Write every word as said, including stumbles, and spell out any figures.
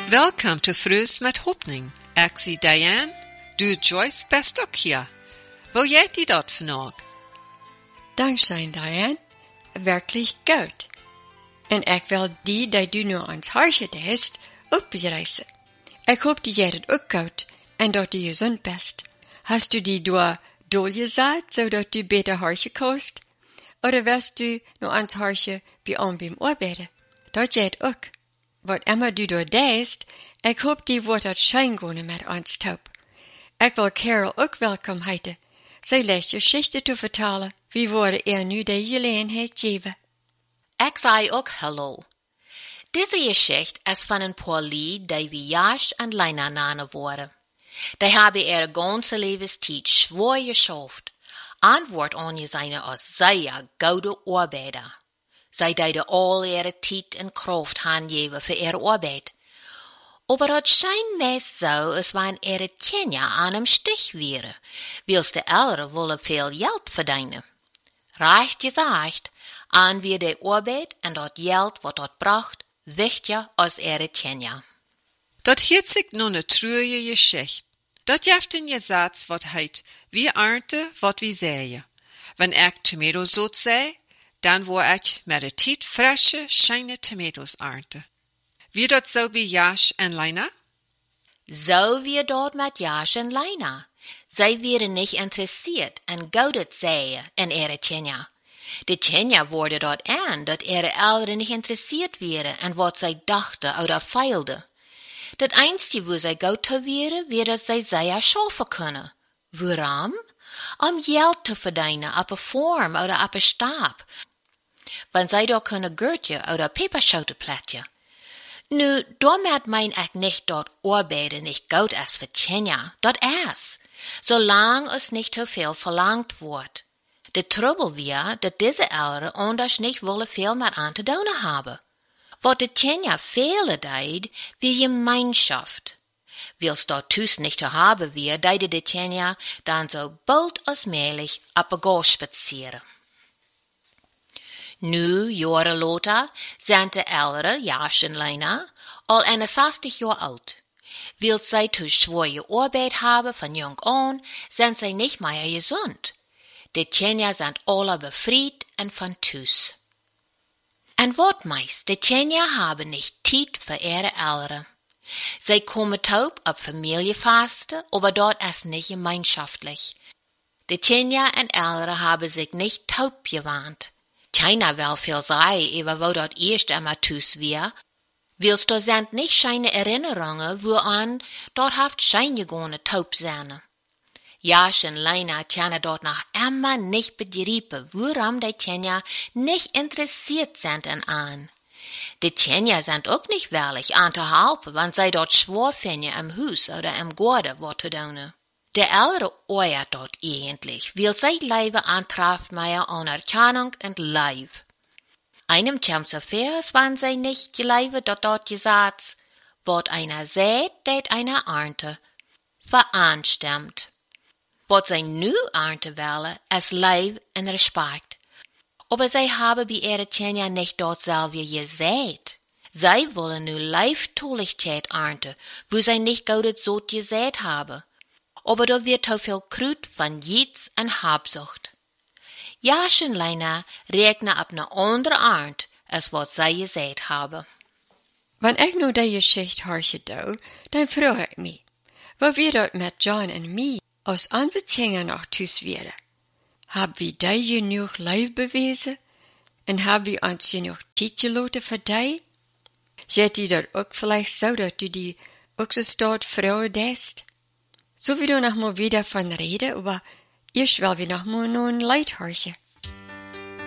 Welkom to Frus met Hopning. Ik zie Diane, du Joyce best ook hier. Wo geht die dort vandaag? Dankzij Diane, wirklich gut. En ik wil die, die du nu ans huisje deest, ook bereizen. Ik hoop die jij het ook goed en dat du gezond bent. Hast du die door doorgezet, zodat du beter huisje kost? Oder wirst du nu ans huisje bij ons beim arbeiden? Dat jij het ook. Wat immer du door deest, ik hoop die wordt het schijngonen met ons top. Ik wil Carol ook welkom heten. Zij leest je geschichten te vertellen, wie worden er nu de gelegenheid geven. Ik zei ook hallo. Deze geschichte is van een paar lied die we Jasch en Leina nanen worden. Die hebben ihre ganze levenstijd schwer geschafft. Antwoord aan je zijn als zeer goede arbeider. Zij deden al ihre tijd en kracht aangeven voor ihre arbeid. Aber het schijnt meest zo als wanneer ihre Kinder aan hem stich wären, wils de Eltern willen veel geld verdienen. Recht gezegd, aan wir de arbeid en dat geld wat dat bracht, wichtiger als ihre Kinder. Dat hielt sich nun ne treurige Geschichte. Dat jeft een gezatz wat heit, wie ernte, wat wie säje. Wenn ik Tomatoes so säe, dann wo ich mit der Tiet frische, scheine Tomatoes ernte. Wie dat so bei Jasch en Leina? So wie dort mit Jasch en Leina. Zij wären nicht interessiert an goudet säen en ihre Kinder. De Kinder worden dort aan dat ihre Eltern nicht interessiert wären an wat zij dachten oder feilden. Dat einzige, wo zij goed te wären, wäre dat zij sehr schaffen können. Waarom? Om geld te verdienen op een vorm oder op een stab. Wenn zij daar kunnen Gürtje oder Peperschoten plaatje. Nu, damit mein ich nicht dort arbeiten nicht gut ist für Kinder. Dat is. Solange es nicht zu viel verlangt wordt. De Trouble wir, dat diese Eltern anders nicht wollen viel mit an te doen haben. Wat de Kinder fehlen deed, wie Gemeinschaft. Wils dort thuis nicht te haben wir, deiden de Kinder dann so bald als möglich op een Gas spazieren. Nu, jaren later, zijn de Eltern, Jasch en Leina, al eenenzestig jaar oud. Wils zij te schwere arbeid hebben van jong aan, zijn zij niet meer gezond. De Kinder zijn alle befried en van thuis. En wat meist, de Kinder hebben niet tijd voor ihre Eltern. Zij komen taub op familiefasten, aber dort ist nicht gemeinschaftlich. De Kinder en Eltern haben sich nicht taub gewarnt. Keiner will viel sagen, über wo dort erst einmal thuis wir. Wils da sind nicht scheine Erinnerungen, woran dort haft scheingegone taub sein. Jasch en Leina können dort noch immer nicht begreifen, warum die Kinder nicht interessiert sind an an. Die Kinder sind auch nicht willig an te helpen, wenn sie dort schwor finden im Haus oder im Garten wat te doen. De Eltern oeiert dort eigentlich, weil sie leven antreffen mehr Anerkennung und Live. Einem kommt so vers, wenn sie nicht gelieben dort dort gesagt, wat einer sät, det einer ernte, veranstimmt. Wat sie nu ernte wollen, ist Live und Respekt. Aber sie haben bei ihren Kindern nicht dort selber gesät. Sie wollen nu Live-Toligkeit ernten, wo sie nicht gut so gesät haben. Aber da wird zu viel Krut von Jits und Habsucht. Jasch en Leina rekenen op eine andere Art, als wat zij gesät haben. Wenn ich nu die Geschichte höre, do, dann frage ich mich, wo wir dort mit John und mir aus unseren Kindern noch thuis wären. Haben wir die genug Liebe bewiesen? Und haben wir uns genug Zeit gelassen für die? Geht die dort auch vielleicht so, dass du die auch so dort Frau deest? So wie du noch mal wieder von reden, aber erst will wir noch mal nun Leid hören.